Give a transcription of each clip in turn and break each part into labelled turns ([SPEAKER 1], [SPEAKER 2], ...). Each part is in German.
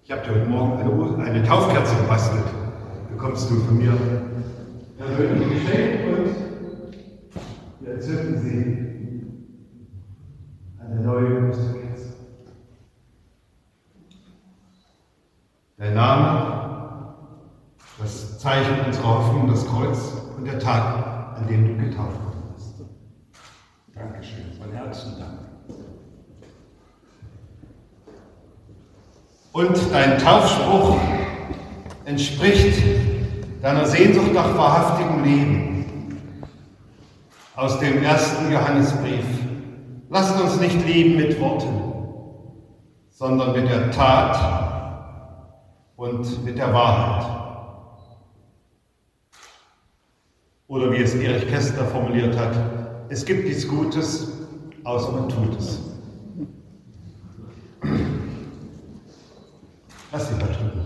[SPEAKER 1] Ich habe dir heute Morgen eine Taufkerze gebastelt. Bekommst du von mir persönlich geschenkt und wir entzünden sie eine neue Musterkerze. Der Name, das Zeichen unserer Hoffnung, das Kreuz und der Tag, an dem du getauft worden bist.
[SPEAKER 2] Dankeschön, von Herzen Dank.
[SPEAKER 1] Und dein Taufspruch entspricht deiner Sehnsucht nach wahrhaftigem Leben. Aus dem 1. Johannesbrief. Lasst uns nicht lieben mit Worten, sondern mit der Tat und mit der Wahrheit. Oder wie es Erich Kästner formuliert hat, es gibt nichts Gutes, außer man tut es. Lass dich mal drüben.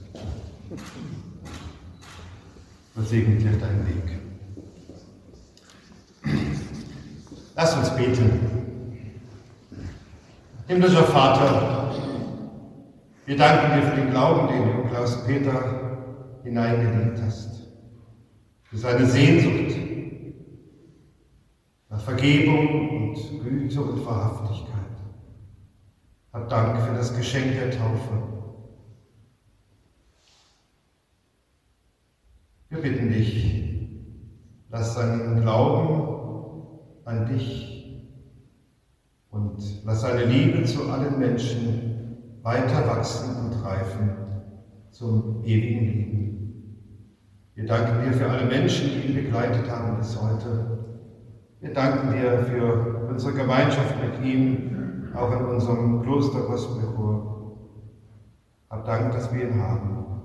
[SPEAKER 1] Und segnet dir deinen Weg. Lass uns beten. Himmlischer Vater, wir danken dir für den Glauben, den du in Klaus-Peter hineingelegt hast. Für seine Sehnsucht nach Vergebung und Güte und Wahrhaftigkeit. Hab Dank für das Geschenk der Taufe. Wir bitten dich, lass seinen Glauben an dich und lass seine Liebe zu allen Menschen weiter wachsen und reifen zum ewigen Leben. Wir danken dir für alle Menschen, die ihn begleitet haben bis heute. Wir danken dir für unsere Gemeinschaft mit ihm, auch in unserem Kloster Gospelchor. Hab Dank, dass wir ihn haben.